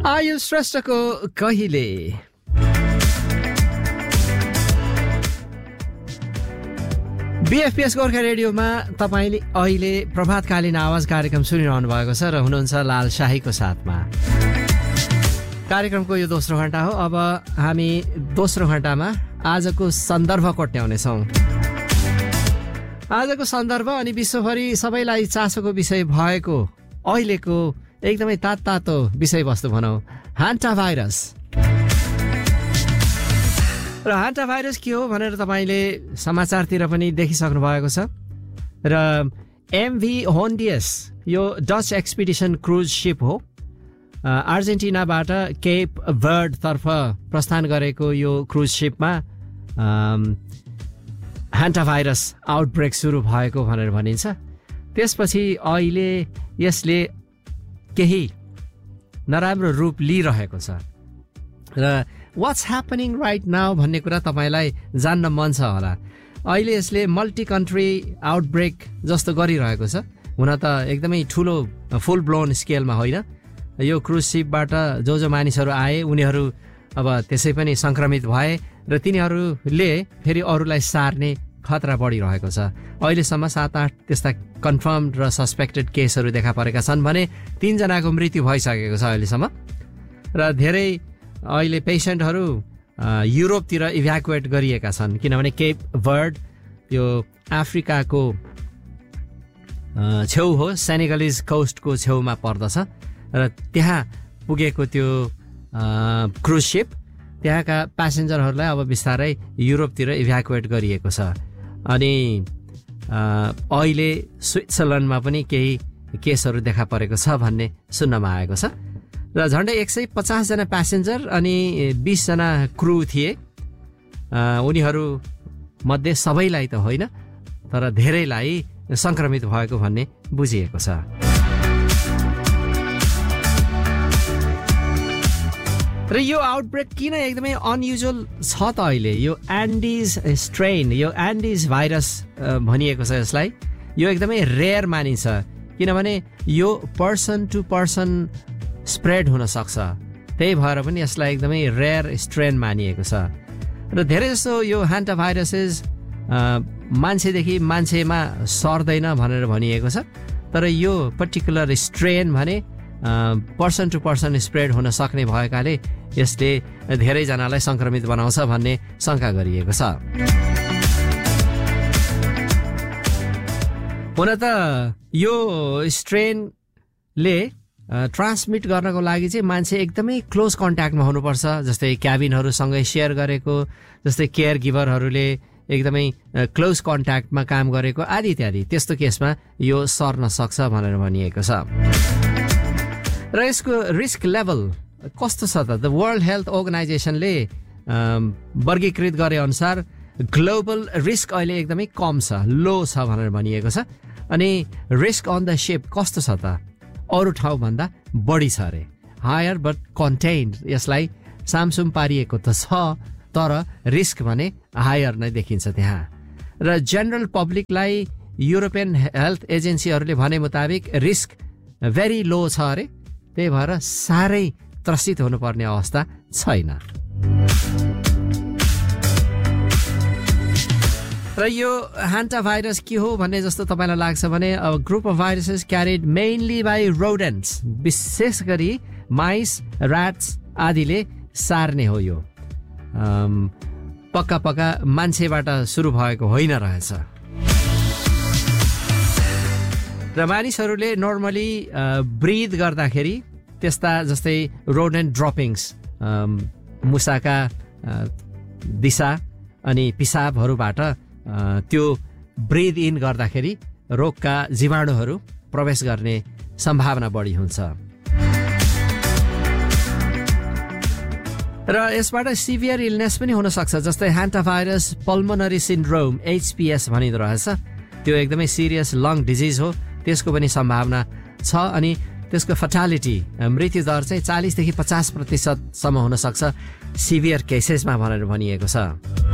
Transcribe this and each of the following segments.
आयुष श्रेष्ठको कहिले। बीएफपीएस गोर्खा रेडियोमा तपाईँले अहिले प्रभातकालीन आवाज कार्यक्रम सुनिरहनु भएको छ र हुनुहुन्छ लाल शाहीको साथमा। कार्यक्रमको यो दोस्रो घण्टा हो। अब हामी दोस्रो घण्टामा आजको सन्दर्भ कोट्याउनेछौँ। आजको सन्दर्भ अनि विश्वभरि सबैलाई चासोको विषय भएको अहिलेको एकदमै तातो विषयवस्तु भनौँ, हान्टा भाइरस। र हान्टा भाइरस के हो भनेर तपाईँले समाचारतिर पनि देखिसक्नु भएको छ। र एमभी होन्डियस यो डच एक्सपिडिसन क्रुज शिप हो। अर्जेन्टिनाबाट केप भर्ड तर्फ प्रस्थान गरेको यो क्रुज शिपमा हान्टा भाइरस आउटब्रेक सुरु भएको भनेर भनिन्छ। त्यसपछि अहिले यसले केही नराम्रो रूप लिइरहेको छ र वाट्स ह्यापनिङ राइट नाउ भन्ने कुरा तपाईँलाई जान्न मन छ होला। अहिले यसले मल्टी कन्ट्री आउटब्रेक जस्तो गरिरहेको छ। हुन त एकदमै ठुलो फुल ब्लोन स्केलमा होइन। यो क्रुज सिपबाट जो मानिसहरू आए उनीहरू अब त्यसै पनि सङ्क्रमित भए र तिनीहरूले फेरि अरूलाई सार्ने खतरा बढिरहेको छ। अहिलेसम्म 7-8 त्यस्ता कन्फर्म र सस्पेक्टेड केसहरू देखा परेका छन् भने 3 जनाको मृत्यु भइसकेको छ अहिलेसम्म। र धेरै अहिले पेसेन्टहरू युरोपतिर इभ्याकुएट गरिएका छन्, किनभने केप भर्ड यो अफ्रिकाको छेउ हो, सेनेगलिज कोस्टको छेउमा पर्दछ र त्यहाँ पुगेको त्यो क्रुज शिप त्यहाँका प्यासेन्जरहरूलाई अब बिस्तारै युरोपतिर इभ्याकुएट गरिएको छ। अनि अहिले स्विट्जरल्यान्डमा पनि केही केसहरू देखा परेको छ भन्ने सुन्नमा आएको छ। र झन्डै 150 जना प्यासेन्जर अनि 20 जना क्रू थिए। उनीहरू मध्ये सबैलाई त होइन तर धेरैलाई सङ्क्रमित भएको भन्ने बुझिएको छ। र यो आउटब्रेक किन एकदमै अनयुजुअल छ त अहिले? यो एन्डिज स्ट्रेन, यो एन्डिज भाइरस भनिएको छ यसलाई। यो एकदमै रेयर मानिन्छ किनभने यो पर्सन टु पर्सन स्प्रेड हुन सक्छ। त्यही भएर पनि यसलाई एकदमै रेयर स्ट्रेन मानिएको छ। र धेरै जसो यो हान्टा भाइरसेस मान्छेदेखि मान्छेमा सर्दैन भनेर भनिएको छ। तर यो पर्टिकुलर स्ट्रेन भने पर्सन टु पर्सन स्प्रेड हुन सक्ने भएकाले यसले धेरैजनालाई सङ्क्रमित बनाउँछ भन्ने शङ्का गरिएको छ। हुन त यो स्ट्रेनले ट्रान्समिट गर्नको लागि चाहिँ मान्छे एकदमै क्लोज कन्ट्याक्टमा हुनुपर्छ। जस्तै क्याबिनहरूसँगै सेयर गरेको, जस्तै केयर गिभरहरूले एकदमै क्लोज कन्ट्याक्टमा काम गरेको आदि इत्यादि। त्यस्तो केसमा यो सर्न सक्छ भनेर भनिएको छ। र यसको रिस्क लेभल कस्तो छ त? द वर्ल्ड हेल्थ अर्गनाइजेसनले वर्गीकृत गरे अनुसार ग्लोबल रिस्क अहिले एकदमै कम छ, लो छ भनेर भनिएको छ। अनि रिस्क अन द सिप कस्तो छ त? अरू ठाउँभन्दा बढी छ अरे, हायर बट कन्टेन्ड। यसलाई सामसुम पारिएको त छ तर रिस्क भने हायर नै देखिन्छ त्यहाँ। र जनरल पब्लिकलाई युरोपियन हेल्थ एजेन्सीहरूले भने मुताबिक रिस्क भेरी लो छ अरे। त्यही भएर साह्रै त्रसित हुनुपर्ने अवस्था छैन। र यो हान्टा भाइरस के हो भन्ने जस्तो तपाईँलाई लाग्छ भने group of viruses carried mainly by rodents, विशेष गरी माइस, ऱ्याट्स आदिले सार्ने हो। यो पक्का मान्छेबाट सुरु भएको होइन रहेछ। र मानिसहरूले नर्मली ब्रिथ गर्दाखेरि त्यस्ता जस्तै रोडेन्ट ड्रपिङ्स, मुसाका दिशा अनि पिसाबहरूबाट त्यो ब्रिथ इन गर्दाखेरि रोगका जीवाणुहरू प्रवेश गर्ने सम्भावना बढी हुन्छ। र यसबाट सिभियर इलनेस पनि हुन सक्छ। जस्तै हान्टा भाइरस पल्मोनरी सिन्ड्रोम HPS भनिँदो रहेछ। त्यो एकदमै सिरियस लङ डिजिज हो, त्यसको पनि सम्भावना छ। अनि त्यसको फर्टालिटी, मृत्यु दर चाहिँ 40 देखि 50% हुन सक्छ सिभियर केसेसमा भनेर भनिएको छ।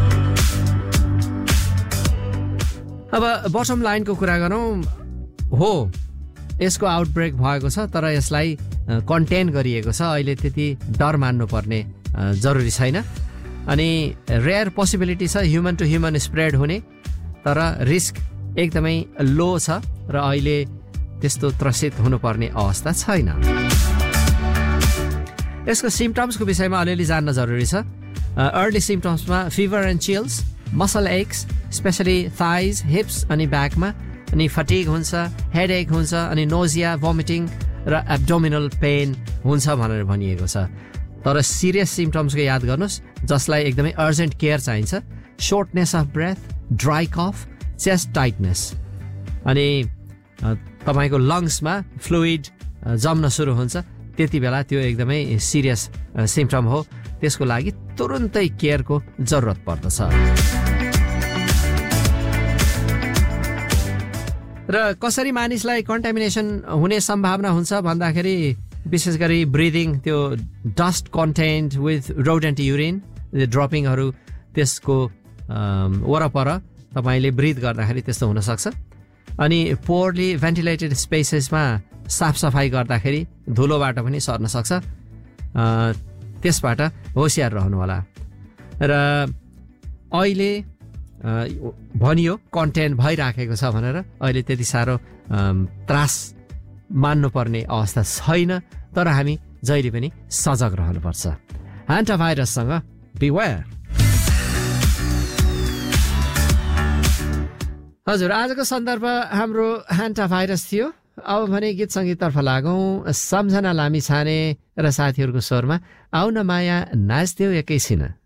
अब बटम लाइनको कुरा गरौँ, हो यसको आउटब्रेक भएको छ तर यसलाई कन्टेन गरिएको छ, अहिले त्यति डर मान्नुपर्ने जरुरी छैन। अनि रेयर पोसिबिलिटी छ ह्युमन टु ह्युमन स्प्रेड हुने, तर रिस्क एकदमै लो छ र अहिले त्यस्तो त्रसित हुनुपर्ने अवस्था छैन। यसको सिम्पटम्सको विषयमा अलिअलि जान्न जरुरी छ। Early सिम्पटम्समा fever and chills, muscle x specially thighs, हिप्स अनि ब्याकमा, अनि फटिग हुन्छ, हेडेक हुन्छ, अनि नोजिया, भोमिटिङ र एब्डोमिनल पेन हुन्छ भनेर भनिएको छ। तर सिरियस सिम्पटम्सको याद गर्नुहोस् जसलाई एकदमै अर्जेन्ट केयर चाहिन्छ। शोर्टनेस of breath, dry cough, chest tightness, अनि तपाईँको लङ्समा फ्लुइड जम्न सुरु हुन्छ, त्यति बेला त्यो एकदमै सिरियस सिम्पटम हो। त्यसको लागि तुरुन्तै केयरको जरुरत पर्दछ। र कसरी मानिसलाई कन्टामिनेसन हुने सम्भावना हुन्छ भन्दाखेरि विशेष गरी ब्रिदिङ, त्यो dust content with rodent urine ड्रपिङहरू, त्यसको वरपर तपाईँले ब्रिथ गर्दाखेरि त्यस्तो हुनसक्छ। अनि पोरली भेन्टिलेटेड स्पेसेसमा साफसफाइ गर्दाखेरि धुलोबाट पनि सर्न सक्छ, त्यसबाट होसियार रहनु होला। र अहिले भनियो कन्टेन्ट भइराखेको छ भनेर अहिले त्यति साह्रो त्रास मान्नुपर्ने अवस्था छैन, तर हामी जहिले पनि सजग रहनुपर्छ। ह्यान्टा भाइरससँग बिवेयर। हजुर, आजको सन्दर्भ हाम्रो ह्यान्टा भाइरस थियो। अब भने गीत सङ्गीततर्फ लागौँ। सम्झना लामी छाने र साथीहरूको स्वरमा आउन माया नाच्थ्यौ एकैछिन।